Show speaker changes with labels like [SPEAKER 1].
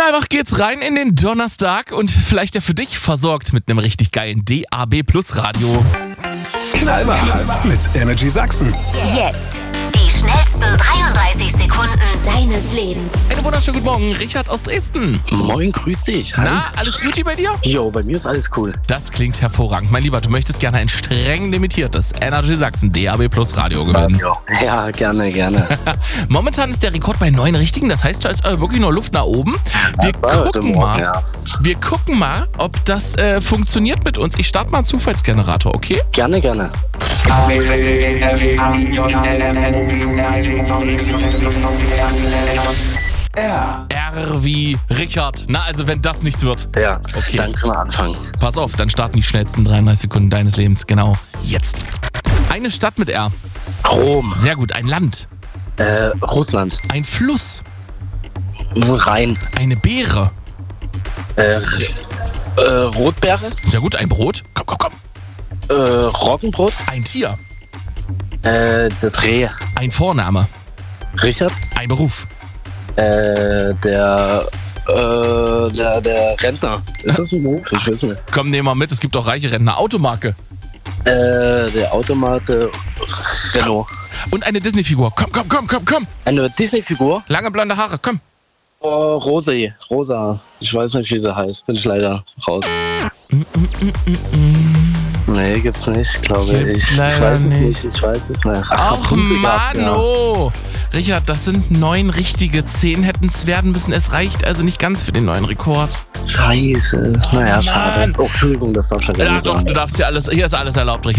[SPEAKER 1] Knallwach geht's rein in den Donnerstag und vielleicht ja für dich versorgt mit einem richtig geilen DAB+ Radio.
[SPEAKER 2] Knallwach mit Energy Sachsen.
[SPEAKER 3] Jetzt die schnellsten 33 Sekunden deines Lebens.
[SPEAKER 1] Einen wunderschönen guten Morgen, Richard aus Dresden.
[SPEAKER 4] Moin, grüß dich. Hi.
[SPEAKER 1] Na, alles Guti bei dir?
[SPEAKER 4] Jo, bei mir ist alles cool.
[SPEAKER 1] Das klingt hervorragend. Mein Lieber, du möchtest gerne ein streng limitiertes Energy Sachsen DAB+ Radio gewinnen.
[SPEAKER 4] Ja, gerne.
[SPEAKER 1] Momentan ist der Rekord bei 9 Richtigen, das heißt, da ist wirklich nur Luft nach oben. Wir gucken mal, ob das funktioniert mit uns. Ich starte mal einen Zufallsgenerator, okay?
[SPEAKER 4] Gerne.
[SPEAKER 1] R wie Richard. Na, also wenn das nichts wird.
[SPEAKER 4] Ja,
[SPEAKER 1] Okay.
[SPEAKER 4] dann können wir anfangen.
[SPEAKER 1] Pass auf, dann starten die schnellsten 33 Sekunden deines Lebens. Genau, jetzt. Eine Stadt mit R.
[SPEAKER 4] Rom,
[SPEAKER 1] Sehr gut. Ein Land.
[SPEAKER 4] Russland,
[SPEAKER 1] Ein Fluss.
[SPEAKER 4] Rhein,
[SPEAKER 1] Eine Beere.
[SPEAKER 4] Rotbeere,
[SPEAKER 1] Sehr gut. Ein Brot. Komm.
[SPEAKER 4] Roggenbrot,
[SPEAKER 1] Ein Tier.
[SPEAKER 4] das Reh,
[SPEAKER 1] Ein Vorname.
[SPEAKER 4] Richard,
[SPEAKER 1] Ein Beruf.
[SPEAKER 4] der Rentner. Ist das ein Beruf? Ich weiß nicht.
[SPEAKER 1] Komm, nehmen wir mit. Es gibt auch reiche Rentner. Automarke.
[SPEAKER 4] Der Automat, Renault.
[SPEAKER 1] Und eine Disney-Figur. Komm.
[SPEAKER 4] Eine Disney-Figur,
[SPEAKER 1] Lange blonde Haare. Komm.
[SPEAKER 4] Rosa. Ich weiß nicht, wie sie heißt. Bin ich leider raus. Nee, gibt's nicht, glaube
[SPEAKER 1] Gibt's
[SPEAKER 4] ich. Ich
[SPEAKER 1] leider
[SPEAKER 4] weiß es
[SPEAKER 1] nicht.
[SPEAKER 4] nicht.
[SPEAKER 1] Ach,
[SPEAKER 4] Rapunzel gab's, ja.
[SPEAKER 1] Mano. Richard, das sind 9 richtige. 10 hätten es werden müssen. Es reicht also nicht ganz für den neuen Rekord.
[SPEAKER 4] Scheiße. Naja, schade.
[SPEAKER 1] Mann.
[SPEAKER 4] Oh, Entschuldigung, das darf ich ja gar
[SPEAKER 1] Ja,
[SPEAKER 4] nicht
[SPEAKER 1] doch,
[SPEAKER 4] sagen.
[SPEAKER 1] du darfst hier alles. Hier ist alles erlaubt, Richard.